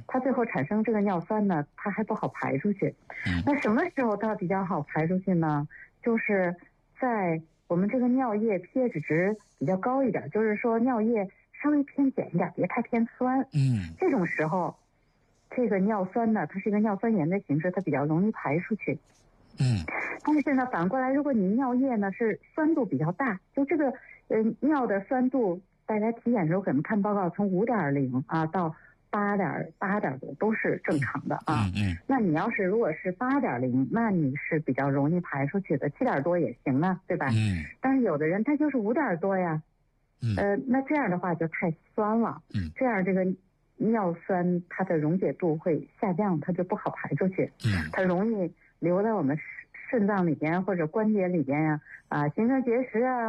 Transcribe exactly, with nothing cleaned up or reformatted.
它最后产生这个尿酸呢，它还不好排出去。那什么时候它比较好排出去呢？就是在我们这个尿液 pH 值比较高一点，就是说尿液稍微偏碱一点，别太偏酸。 嗯， 这种时候，这个尿酸呢，它是一个尿酸盐的形式，它比较容易排出去。 嗯， 但是呢，反过来，如果你尿液呢是酸度比较大，就这个呃尿的酸度，大家体检的时候可能看报告，从五点零啊到八点八点多都是正常的啊。 嗯嗯。 那你要是如果是八点零，那你是比较容易排出去的，七点多也行啊，对吧？ 嗯。 但是有的人他就是五点多呀， 嗯。 呃，那这样的话就太酸了。 嗯。 这样这个尿酸它的溶解度会下降，它就不好排出去。 嗯。 它容易留在我们肾脏里边或者关节里边呀，啊，形成结石啊。